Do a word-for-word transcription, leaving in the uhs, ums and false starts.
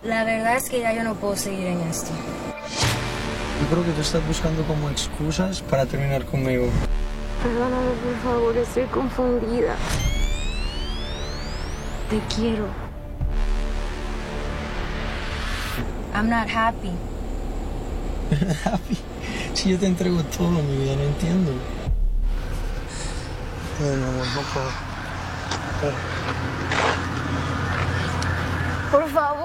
La verdad es que ya yo no puedo seguir en esto. Yo creo que tú estás buscando como excusas para terminar conmigo. Perdóname, por favor, estoy confundida. Te quiero. I'm not happy. Happy. Si yo te entrego todo, mi vida, no entiendo. Ay, mi amor, no puedo. Espera. Por favor.